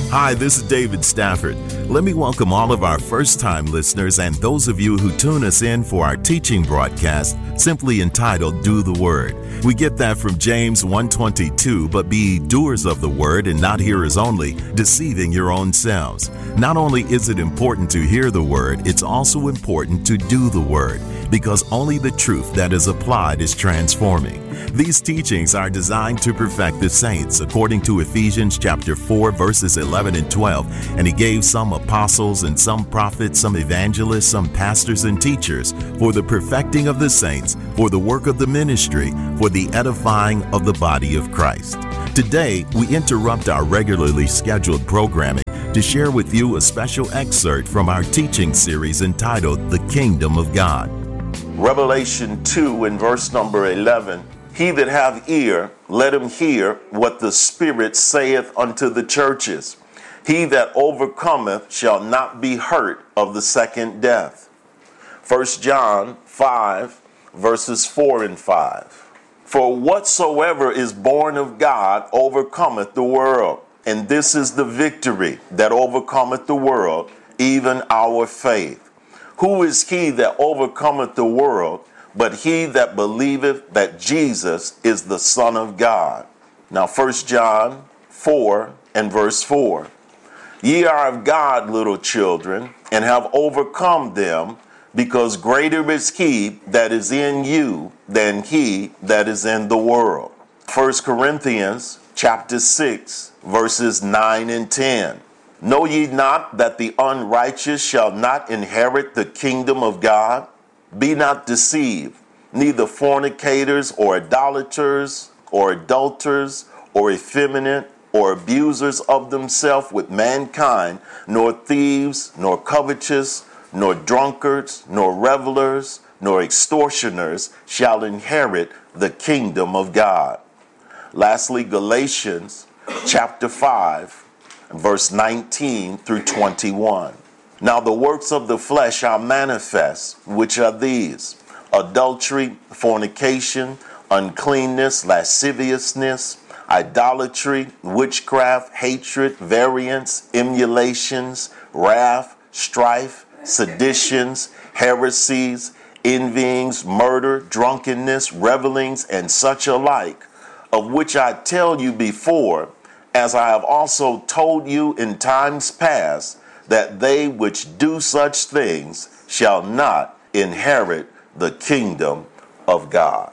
Hi, this is David Stafford. Let me welcome all of our first-time listeners and those of you who tune us in for our teaching broadcast, simply entitled Do the Word. We get that from James 1:22, but be doers of the word and not hearers only, deceiving your own selves. Not only is it important to hear the word, it's also important to do the word, because only the truth that is applied is transforming. These teachings are designed to perfect the saints, according to Ephesians chapter 4, verses 11 and 12. And he gave some apostles and some prophets, some evangelists, some pastors and teachers for the perfecting of the saints, for the work of the ministry, for the edifying of the body of Christ. Today, we interrupt our regularly scheduled programming to share with you a special excerpt from our teaching series entitled The Kingdom of God. Revelation 2 in verse number 11. He that hath ear, let him hear what the Spirit saith unto the churches. He that overcometh shall not be hurt of the second death. 1 John 5, verses 4 and 5. For whatsoever is born of God overcometh the world. And this is the victory that overcometh the world, even our faith. Who is he that overcometh the world, but he that believeth that Jesus is the Son of God? Now 1 John 4 and verse 4. Ye are of God, little children, and have overcome them, because greater is he that is in you than he that is in the world. 1 Corinthians chapter 6, verses 9 and 10. Know ye not that the unrighteous shall not inherit the kingdom of God? Be not deceived, neither fornicators or idolaters or adulterers or effeminate or abusers of themselves with mankind, nor thieves, nor covetous, nor drunkards, nor revelers, nor extortioners shall inherit the kingdom of God. Lastly, Galatians chapter 5, verse 19 through 21. Now the works of the flesh are manifest, which are these: adultery, fornication, uncleanness, lasciviousness, idolatry, witchcraft, hatred, variance, emulations, wrath, strife, seditions, heresies, envyings, murder, drunkenness, revelings, and such alike, of which I tell you before, as I have also told you in times past, that they which do such things shall not inherit the kingdom of God.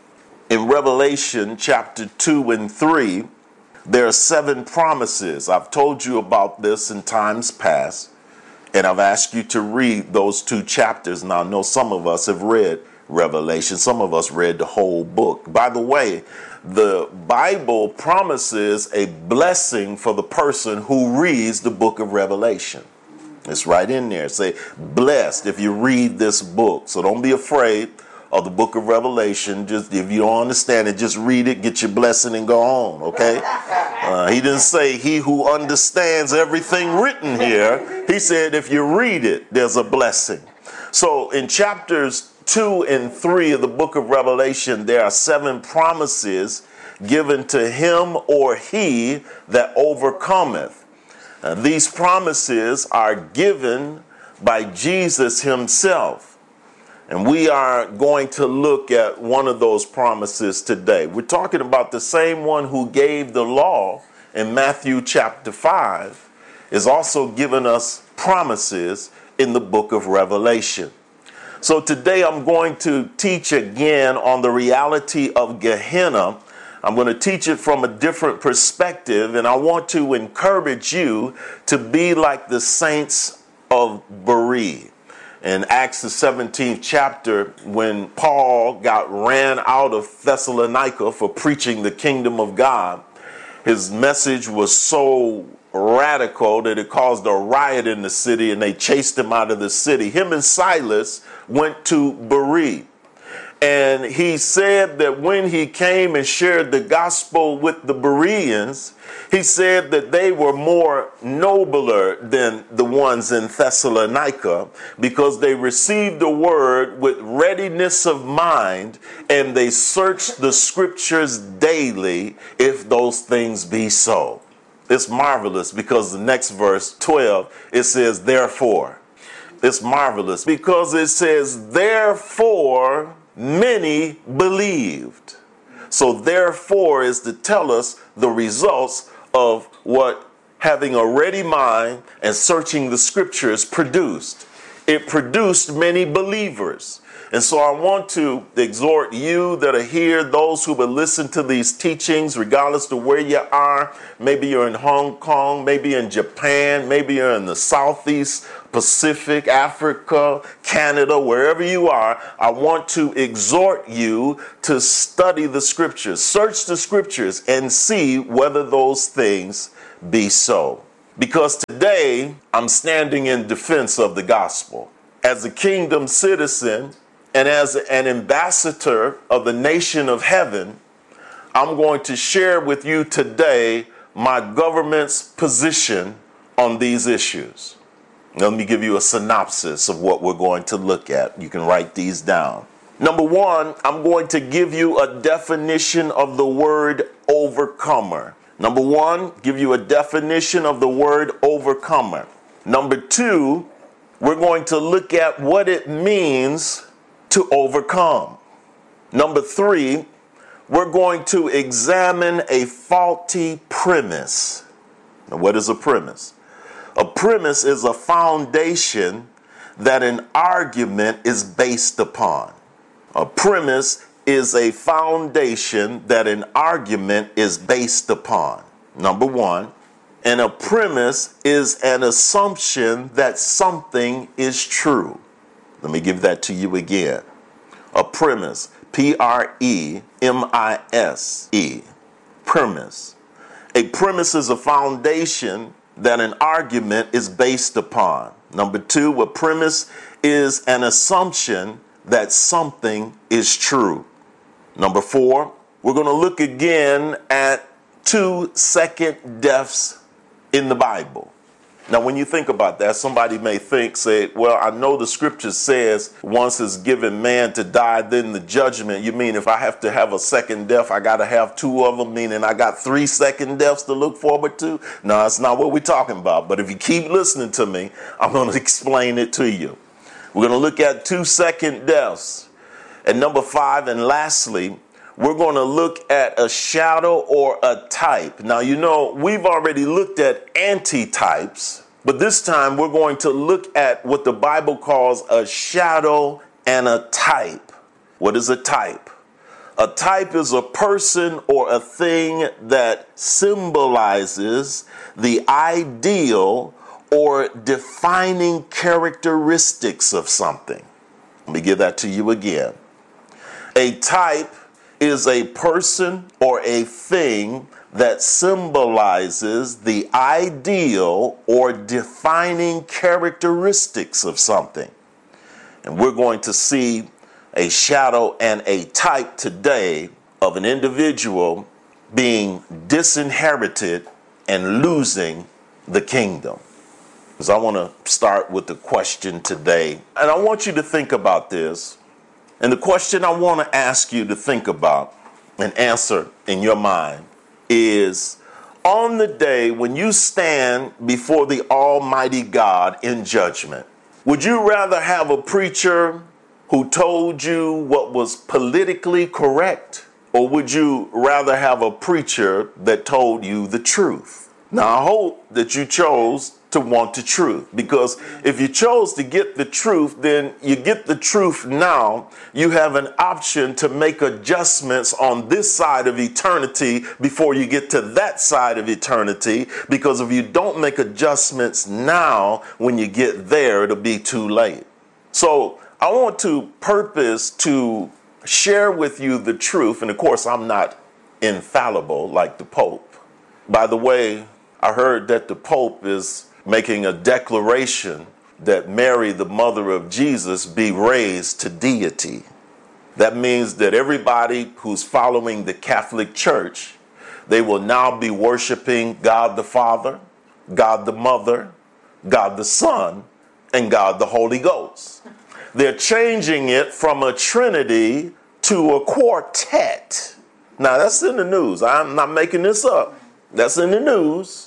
In Revelation chapter 2 and 3, there are 7 promises. I've told you about this in times past, and I've asked you to read those 2 chapters. Now, I know some of us have read Revelation. Some of us read the whole book. By the way, the Bible promises a blessing for the person who reads the book of Revelation. It's right in there. Say, blessed if you read this book. So don't be afraid of the book of Revelation. Just if you don't understand it, just read it, get your blessing, and go on, okay? He didn't say he who understands everything written here. He said if you read it, there's a blessing. So in chapters 2 and 3 of the book of Revelation, there are 7 promises given to him or he that overcometh. These promises are given by Jesus himself. And we are going to look at one of those promises today. We're talking about the same one who gave the law in Matthew chapter 5 is also giving us promises in the book of Revelation. So today I'm going to teach again on the reality of Gehenna. I'm going to teach it from a different perspective, and I want to encourage you to be like the saints of Berea. In Acts the 17th chapter, when Paul got ran out of Thessalonica for preaching the kingdom of God, his message was so radical that it caused a riot in the city, and they chased him out of the city. Him and Silas went to Berea. And he said that when he came and shared the gospel with the Bereans, he said that they were more nobler than the ones in Thessalonica because they received the word with readiness of mind and they searched the scriptures daily if those things be so. It's marvelous because the next verse, 12, it says, therefore. It's marvelous because it says, therefore many believed. So therefore is to tell us the results of what having a ready mind and searching the scriptures produced. It produced many believers. And so I want to exhort you that are here, those who will listen to these teachings, regardless of where you are. Maybe you're in Hong Kong, maybe in Japan, maybe you're in the Southeast Pacific, Africa, Canada, wherever you are. I want to exhort you to study the scriptures, search the scriptures, and see whether those things be so. Because today I'm standing in defense of the gospel. As a kingdom citizen, and as an ambassador of the nation of heaven, I'm going to share with you today my government's position on these issues. Let me give you a synopsis of what we're going to look at. You can write these down. Number one, I'm going to give you a definition of the word overcomer. Number one, give you a definition of the word overcomer. Number two, we're going to look at what it means to overcome. Number three, we're going to examine a faulty premise. Now, what is a premise? A premise is a foundation that an argument is based upon. A premise is a foundation that an argument is based upon. Number one. And a premise is an assumption that something is true. Let me give that to you again. A premise, Premise, premise. A premise is a foundation that an argument is based upon. Number two, a premise is an assumption that something is true. Number four, we're going to look again at 2 second deaths in the Bible. Now, when you think about that, somebody may say, well, I know the scripture says once it's given man to die, then the judgment. You mean if I have to have a second death, I got to have 2 of them, meaning I got 3 second deaths to look forward to? No, that's not what we're talking about. But if you keep listening to me, I'm going to explain it to you. We're going to look at 2 second deaths. And number 5, and lastly, we're going to look at a shadow or a type. Now, you know, we've already looked at antitypes, but this time we're going to look at what the Bible calls a shadow and a type. What is a type? A type is a person or a thing that symbolizes the ideal or defining characteristics of something. Let me give that to you again. A type is a person or a thing that symbolizes the ideal or defining characteristics of something. And we're going to see a shadow and a type today of an individual being disinherited and losing the kingdom. Because I want to start with the question today. And I want you to think about this. And the question I want to ask you to think about and answer in your mind is, on the day when you stand before the Almighty God in judgment, would you rather have a preacher who told you what was politically correct, or would you rather have a preacher that told you the truth? Now, I hope that you chose to want the truth, because if you chose to get the truth, then you get the truth now. You have an option to make adjustments on this side of eternity before you get to that side of eternity, because if you don't make adjustments now, when you get there, it'll be too late. So I want to purpose to share with you the truth. And of course, I'm not infallible like the Pope. By the way, I heard that the Pope is making a declaration that Mary, the mother of Jesus, be raised to deity. That means that everybody who's following the Catholic Church, they will now be worshiping God the Father, God the Mother, God the Son, and God the Holy Ghost. They're changing it from a trinity to a quartet. Now, that's in the news. I'm not making this up. That's in the news.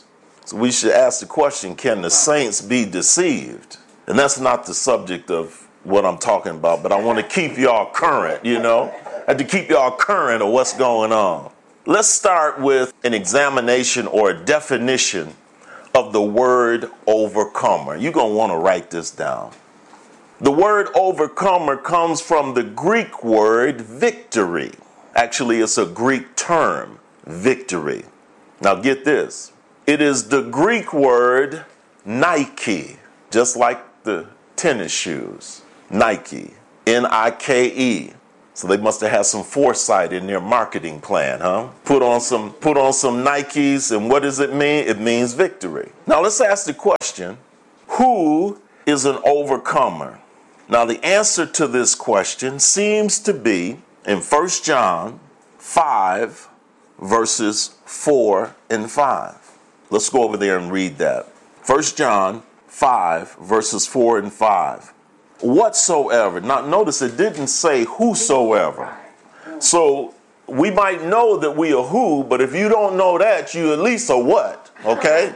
So we should ask the question, can the saints be deceived? And that's not the subject of what I'm talking about, but I want to keep y'all current, I have to keep y'all current of what's going on. Let's start with an examination or a definition of the word overcomer. You're going to want to write this down. The word overcomer comes from the Greek word victory. Actually, it's a Greek term, victory. Now get this. It is the Greek word Nike, just like the tennis shoes. Nike, Nike. So they must have had some foresight in their marketing plan, huh? Put on some Nikes, and what does it mean? It means victory. Now let's ask the question, who is an overcomer? Now the answer to this question seems to be in 1 John 5, verses 4 and 5. Let's go over there and read that. 1 John 5, verses 4 and 5. Whatsoever. Now notice it didn't say whosoever. So we might know that we are who, but if you don't know that, you at least are what, okay?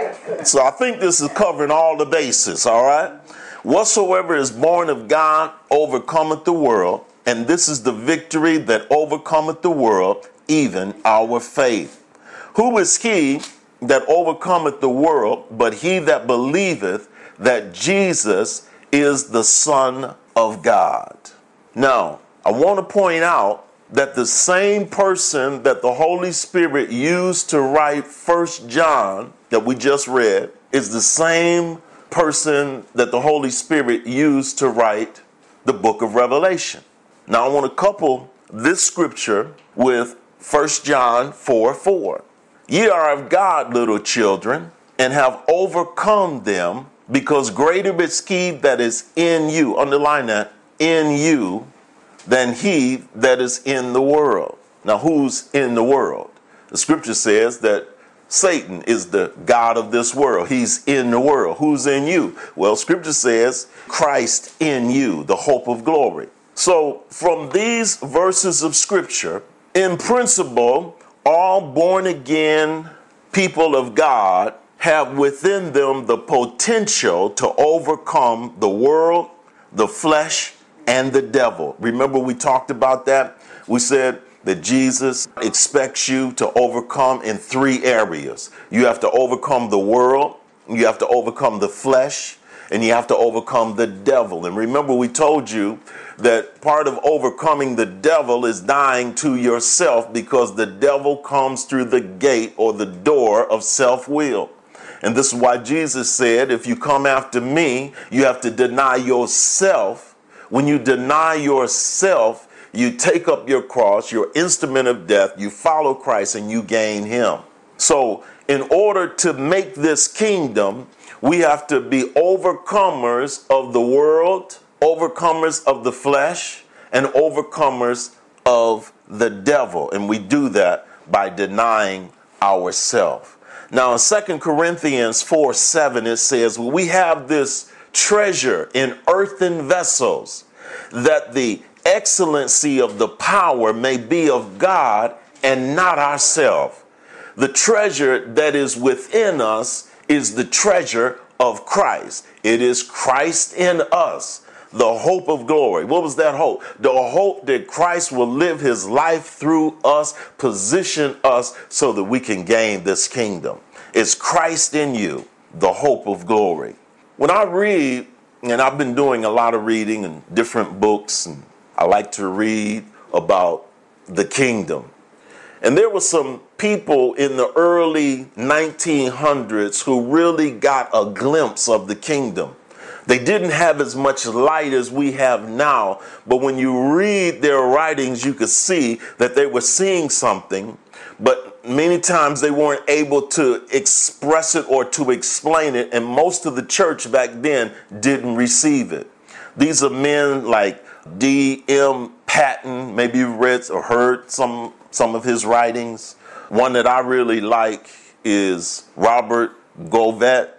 So I think this is covering all the bases, all right? Whatsoever is born of God overcometh the world, and this is the victory that overcometh the world, even our faith. Who is he that overcometh the world, but he that believeth that Jesus is the Son of God? Now, I want to point out that the same person that the Holy Spirit used to write 1 John that we just read is the same person that the Holy Spirit used to write the book of Revelation. Now, I want to couple this scripture with 1 John 4:4. Ye are of God, little children, and have overcome them, because greater is he that is in you, underline that, in you, than he that is in the world. Now, who's in the world? The scripture says that Satan is the god of this world. He's in the world. Who's in you? Well, scripture says Christ in you, the hope of glory. So from these verses of scripture, in principle, all born again people of God have within them the potential to overcome the world, the flesh, and the devil. Remember we talked about that? We said that Jesus expects you to overcome in 3 areas. You have to overcome the world, you have to overcome the flesh, and you have to overcome the devil. And remember we told you that part of overcoming the devil is dying to yourself, because the devil comes through the gate or the door of self-will. And this is why Jesus said, if you come after me, you have to deny yourself. When you deny yourself, you take up your cross, your instrument of death, you follow Christ, and you gain him. So in order to make this kingdom, we have to be overcomers of the world, overcomers of the flesh, and overcomers of the devil. And we do that by denying ourselves. Now in 2 Corinthians 4:7, it says, we have this treasure in earthen vessels, that the excellency of the power may be of God and not ourselves. The treasure that is within us is the treasure of Christ. It is Christ in us, the hope of glory. What was that hope? The hope that Christ will live his life through us, position us so that we can gain this kingdom. It's Christ in you, the hope of glory. When I read, and I've been doing a lot of reading in different books, and I like to read about the kingdom. And there were some people in the early 1900s who really got a glimpse of the kingdom. They didn't have as much light as we have now, but when you read their writings, you could see that they were seeing something, but many times they weren't able to express it or to explain it, and most of the church back then didn't receive it. These are men like D.M. Patton. Maybe you've read or heard some of his writings. One that I really like is Robert Govet.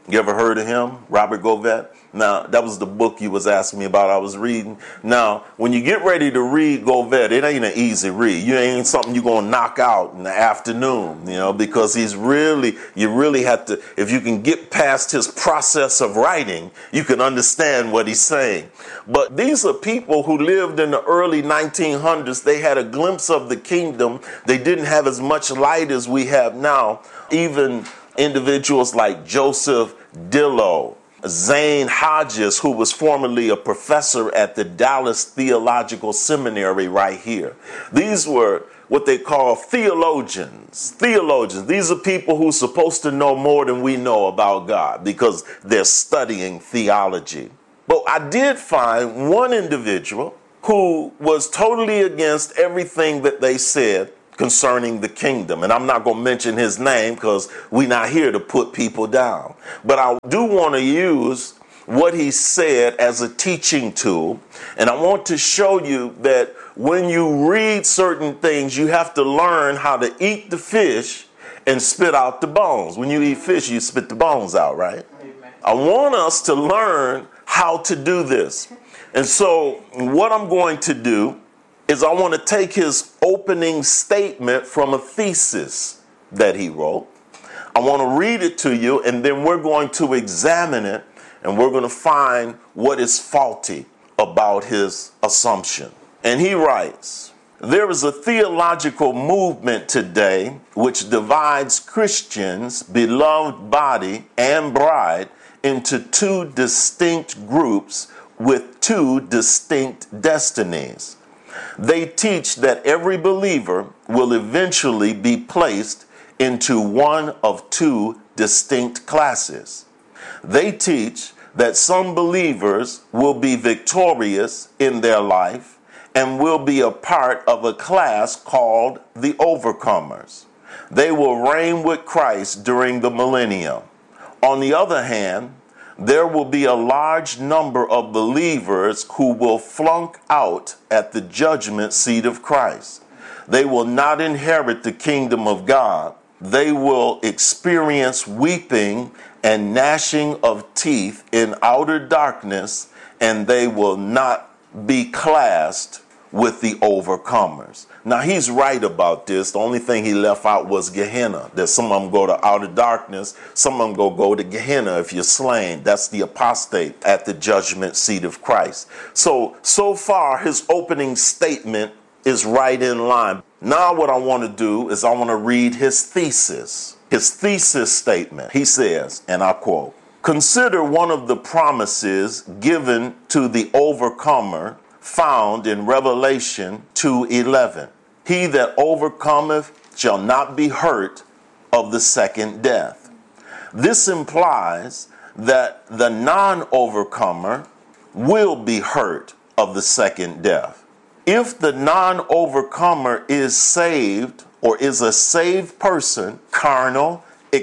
You ever heard of him, Robert Govet? Now, that was the book you was asking me about I was reading. Now, when you get ready to read Govet, it ain't an easy read. You ain't something you're going to knock out in the afternoon, because you really have to, if you can get past his process of writing, you can understand what he's saying. But these are people who lived in the early 1900s. They had a glimpse of the kingdom. They didn't have as much light as we have now. Even individuals like Joseph Dillow, Zane Hodges, who was formerly a professor at the Dallas Theological Seminary right here. These were what they call theologians. These are people who are supposed to know more than we know about God because they're studying theology. But I did find one individual who was totally against everything that they said concerning the kingdom. And I'm not going to mention his name because we're not here to put people down. But I do want to use what he said as a teaching tool. And I want to show you that when you read certain things, you have to learn how to eat the fish and spit out the bones. When you eat fish, you spit the bones out, right? Amen. I want us to learn how to do this. And so what I'm going to do is I want to take his opening statement from a thesis that he wrote. I want to read it to you, and then we're going to examine it, and we're going to find what is faulty about his assumption. And he writes, "There is a theological movement today which divides Christians, beloved body and bride, into two distinct groups with two distinct destinies. They teach that every believer will eventually be placed into one of two distinct classes. They teach that some believers will be victorious in their life and will be a part of a class called the overcomers. They will reign with Christ during the millennium. On the other hand, there will be a large number of believers who will flunk out at the judgment seat of Christ. They will not inherit the kingdom of God. They will experience weeping and gnashing of teeth in outer darkness, and they will not be classed with the overcomers." Now, he's right about this. The only thing he left out was Gehenna. That some of them go to outer darkness, some of them go to Gehenna if you're slain. That's the apostate at the judgment seat of Christ. So far, his opening statement is right in line. Now what I want to do is I want to read his thesis statement. He says, and I quote, "Consider one of the promises given to the overcomer found in Revelation 2:11. He that overcometh shall not be hurt of the second death." This implies that the non-overcomer will be hurt of the second death. If the non-overcomer is saved or is a saved person, carnal,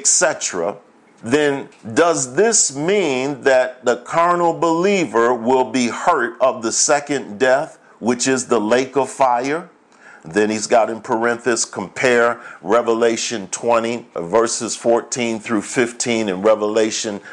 etc., then does this mean that the carnal believer will be hurt of the second death, which is the lake of fire? Then he's got in parentheses, compare Revelation 20, verses 14 through 15, and Revelation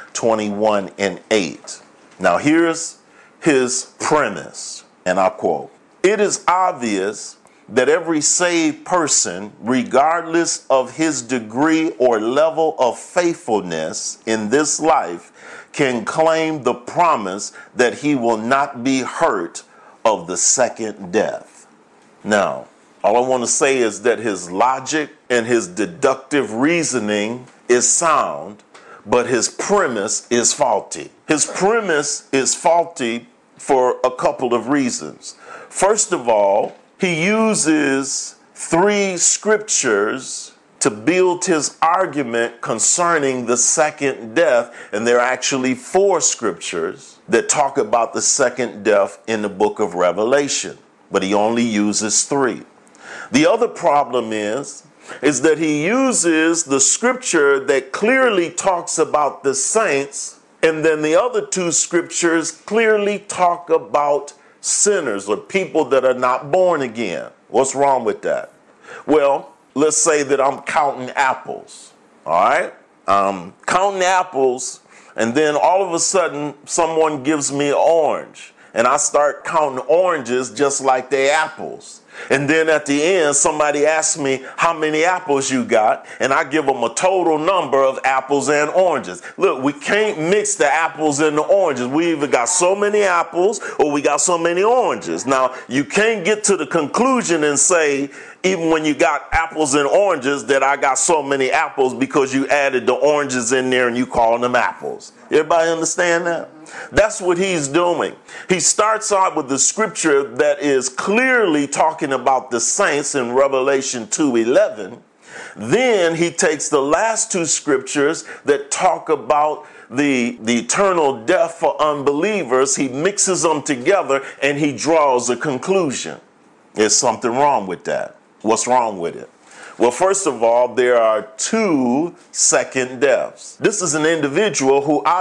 21 and 8. Now here's his premise, and I quote, "It is obvious that every saved person, regardless of his degree or level of faithfulness in this life, can claim the promise that he will not be hurt of the second death." Now, all I want to say is that his logic and his deductive reasoning is sound, but his premise is faulty. His premise is faulty for a couple of reasons. First of all, he uses 3 scriptures to build his argument concerning the second death, and there are actually 4 scriptures that talk about the second death in the book of Revelation, but he only uses 3. The other problem is that he uses the scripture that clearly talks about the saints, and then the other 2 scriptures clearly talk about sinners or people that are not born again. What's wrong with that? Well, let's say that I'm counting apples. All right? Counting apples And then all of a sudden, someone gives me an orange. And I start counting oranges just like they apples. And then at the end, somebody asks me how many apples you got, and I give them a total number of apples and oranges. Look, we can't mix the apples and the oranges. We either got so many apples or we got so many oranges. Now, you can't get to the conclusion and say, even when you got apples and oranges, that I got so many apples because you added the oranges in there and you call them apples. Everybody understand that? That's what he's doing. He starts out with the scripture that is clearly talking about the saints in Revelation 2:11. Then he takes the last two scriptures that talk about the eternal death for unbelievers. He mixes them together and he draws a conclusion. There's something wrong with that. What's wrong with it? Well, first of all, there are two second deaths. This is an individual who